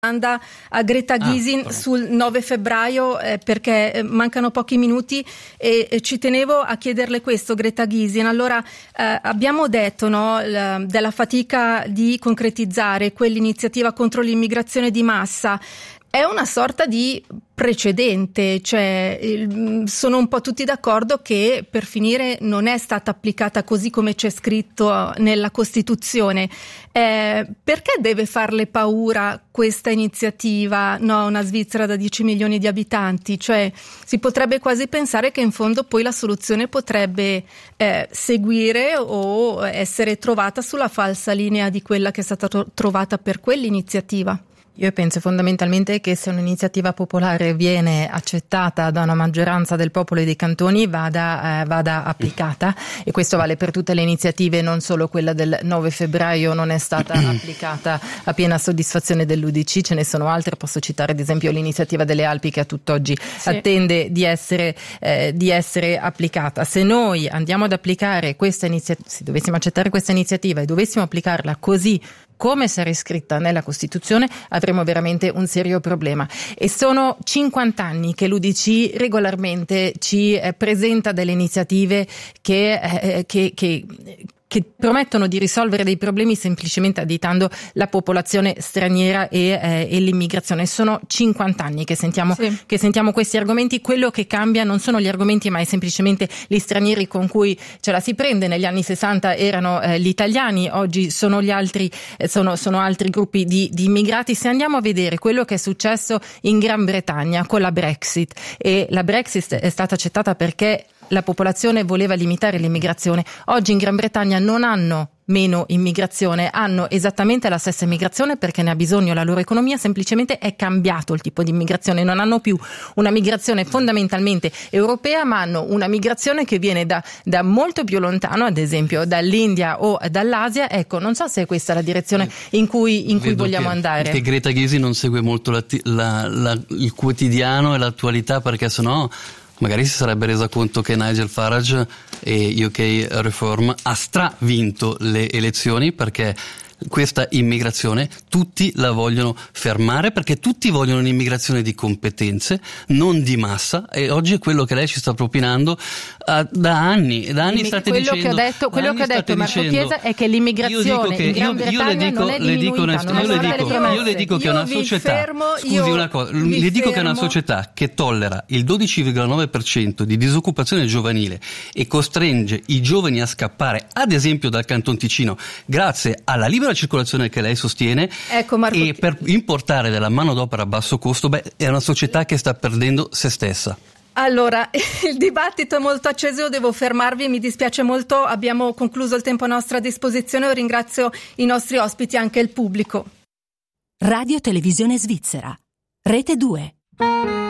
a Greta Gysin sul 9 febbraio perché mancano pochi minuti e ci tenevo a chiederle questo, Greta Gysin. Allora abbiamo detto della fatica di concretizzare quell'iniziativa contro l'immigrazione di massa. È una sorta di precedente, cioè sono un po' tutti d'accordo che per finire non è stata applicata così come c'è scritto nella Costituzione. Perché deve farle paura questa iniziativa, una Svizzera da 10 milioni di abitanti? Cioè si potrebbe quasi pensare che in fondo poi la soluzione potrebbe seguire o essere trovata sulla falsa linea di quella che è stata trovata per quell'iniziativa. Io penso fondamentalmente che se un'iniziativa popolare viene accettata da una maggioranza del popolo e dei cantoni vada applicata, e questo vale per tutte le iniziative, non solo quella del 9 febbraio non è stata applicata a piena soddisfazione dell'UDC, ce ne sono altre, posso citare ad esempio l'iniziativa delle Alpi che a tutt'oggi attende di essere applicata. Se noi andiamo ad applicare questa iniziativa, se dovessimo accettare questa iniziativa e dovessimo applicarla così come sarà iscritta nella Costituzione, avremo veramente un serio problema. E sono 50 anni che l'UDC regolarmente ci presenta delle iniziative che promettono di risolvere dei problemi semplicemente additando la popolazione straniera e l'immigrazione. Sono 50 anni che sentiamo questi argomenti. Quello che cambia non sono gli argomenti, ma è semplicemente gli stranieri con cui ce la si prende. Negli anni 60 erano gli italiani, oggi sono gli altri, sono altri gruppi di immigrati. Se andiamo a vedere quello che è successo in Gran Bretagna con la Brexit, e la Brexit è stata accettata perché la popolazione voleva limitare l'immigrazione. Oggi in Gran Bretagna non hanno meno immigrazione, hanno esattamente la stessa immigrazione perché ne ha bisogno la loro economia, semplicemente è cambiato il tipo di immigrazione, non hanno più una migrazione fondamentalmente europea, ma hanno una migrazione che viene da molto più lontano, ad esempio dall'India o dall'Asia. Ecco, non so se è questa la direzione in cui vogliamo andare. Perché Greta Gysin non segue molto il quotidiano e l'attualità, perché sennò magari si sarebbe resa conto che Nigel Farage e UK Reform ha stravinto le elezioni, perché questa immigrazione tutti la vogliono fermare, perché tutti vogliono un'immigrazione di competenze, non di massa, e oggi è quello che lei ci sta propinando da anni state dicendo. Quello che ha detto Marco Chiesa è che l'immigrazione in Gran Bretagna non è diminuita. Io le dico che è una società, le dico che è una società che tollera il 12,9% di disoccupazione giovanile e costringe i giovani a scappare, ad esempio dal Canton Ticino, grazie alla libera circolazione che lei sostiene, e per importare della manodopera a basso costo. È una società che sta perdendo se stessa. Allora, il dibattito è molto acceso, devo fermarvi, mi dispiace molto, abbiamo concluso il tempo a nostra disposizione. Io ringrazio i nostri ospiti e anche il pubblico. Radio Televisione Svizzera, Rete 2.